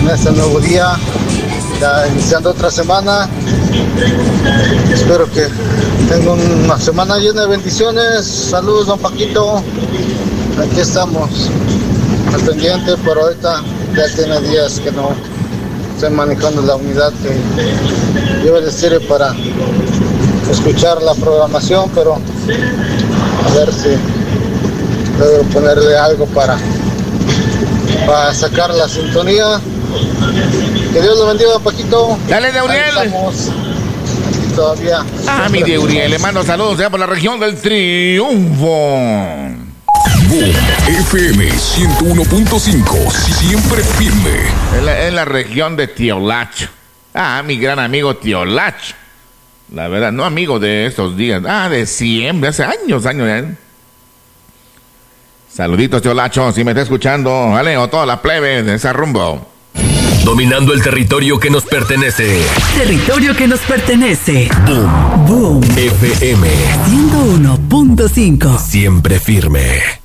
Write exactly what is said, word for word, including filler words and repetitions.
en este nuevo día, ya iniciando otra semana. Espero que tenga una semana llena de bendiciones. Saludos, don Paquito. Aquí estamos al pendiente, pero ahorita ya tiene días que no estoy manejando la unidad que lleva el estéreo para escuchar la programación, pero a ver si puedo ponerle algo para, para sacar la sintonía. Que Dios lo bendiga, Paquito. Dale, Deuriel. Ahí estamos aquí todavía. Ah, mi Deuriel, le mando saludos ya por la región del Triunfo. Boom F M ciento uno punto cinco, siempre firme. En la, en la región de Tiolach. Ah, mi gran amigo Tiolach. La verdad, no amigo de estos días. Ah, de siempre, hace años, años. ¿eh? Saluditos, Tiolacho, si me está escuchando, ¿vale? O toda la plebe de esa rumbo. Dominando el territorio que nos pertenece. Territorio que nos pertenece. Boom. Boom. F M ciento uno punto cinco. Siempre firme.